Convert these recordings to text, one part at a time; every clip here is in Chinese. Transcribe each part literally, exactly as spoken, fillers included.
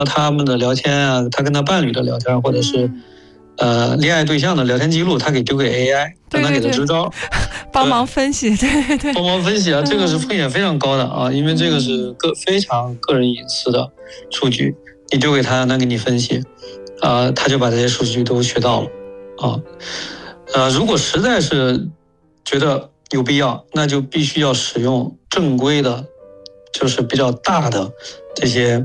他们的聊天啊，他跟他伴侣的聊天，或者是、嗯、呃恋爱对象的聊天记录，他给丢给 A I， 让他给他支招， 帮忙分析，对对对， 帮忙分析啊，这个是风险非常高的啊，因为这个是个非常个人隐私的数据，你丢给他，让他给你分析，啊、呃，他就把这些数据都学到了啊，呃，如果实在是觉得有必要，那就必须要使用正规的，就是比较大的这些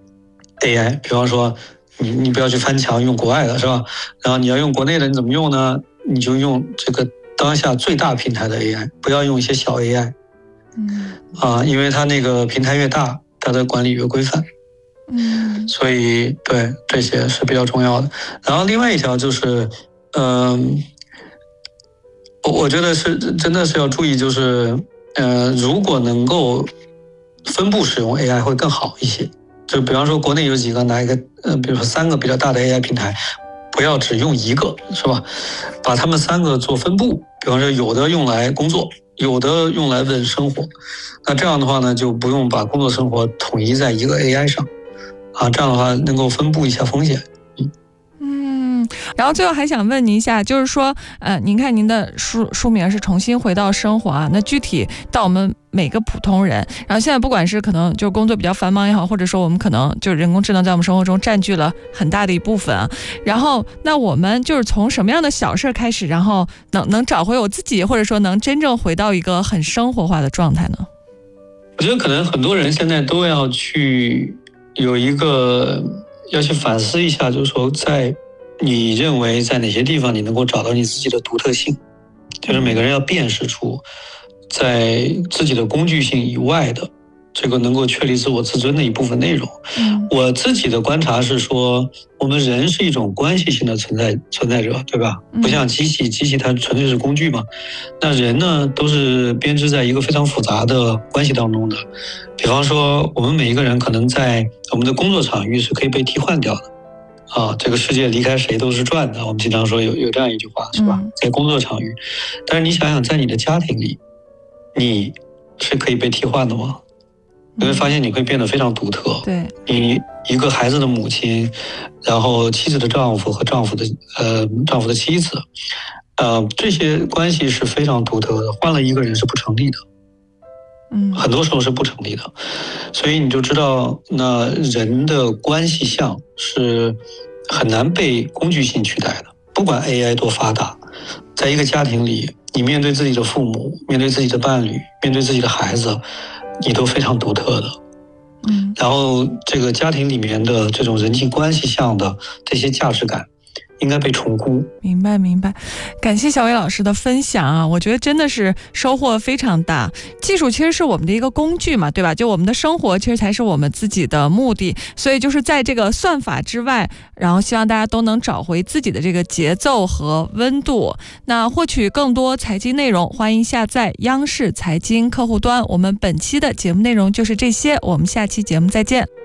A I， 比方说你你不要去翻墙用国外的是吧？然后你要用国内的，你怎么用呢？你就用这个当下最大平台的 A I， 不要用一些小 A I， 嗯啊，因为它那个平台越大，它的管理越规范，嗯，所以对这些是比较重要的。然后另外一条就是，嗯、呃，我觉得是真的是要注意，就是呃，如果能够分布使用 A I 会更好一些。就比方说国内有几个拿一个呃，比如说三个比较大的 A I 平台，不要只用一个，是吧？把他们三个做分布，比方说有的用来工作，有的用来问生活，那这样的话呢，就不用把工作生活统一在一个 A I 上，啊，这样的话能够分布一下风险。 嗯，然后最后还想问您一下，就是说，呃，您看您的书书名是重新回到生活啊，那具体到我们每个普通人，然后现在不管是可能就是工作比较繁忙也好，或者说我们可能就是人工智能在我们生活中占据了很大的一部分啊，然后那我们就是从什么样的小事开始，然后能能找回我自己，或者说能真正回到一个很生活化的状态呢？ 我觉得可能很多人现在都要去有一个要去反思一下，就是说在你认为在哪些地方你能够找到你自己的独特性，就是每个人要辨识出在自己的工具性以外的这个能够确立自我自尊的一部分内容。嗯，我自己的观察是说，我们人是一种关系性的存在存在者，对吧？不像机器，机器它纯粹是工具嘛。那人呢，都是编织在一个非常复杂的关系当中的。比方说，我们每一个人可能在我们的工作场域是可以被替换掉的。啊，这个世界离开谁都是转的，我们经常说有有这样一句话，是吧？在工作场域，但是你想想，在你的家庭里，你是可以被替换的吗？你会发现你会变得非常独特。 对， 你一个孩子的母亲，然后妻子的丈夫和丈夫的呃丈夫的妻子，呃，这些关系是非常独特的，换了一个人是不成立的。嗯，很多时候是不成立的，所以你就知道，那人的关系项是很难被工具性取代的。不管 A I 多发达，在一个家庭里，你面对自己的父母，面对自己的伴侣，面对自己的孩子，你都非常独特的。嗯，然后这个家庭里面的这种人际关系项的这些价值感，应该被重估。 明白明白，感谢小伟老师的分享啊，我觉得真的是收获非常大。技术其实是我们的一个工具嘛，对吧？就我们的生活其实才是我们自己的目的，所以就是在这个算法之外，然后希望大家都能找回自己的这个节奏和温度。那获取更多财经内容，欢迎下载央视财经客户端。我们本期的节目内容就是这些，我们下期节目再见。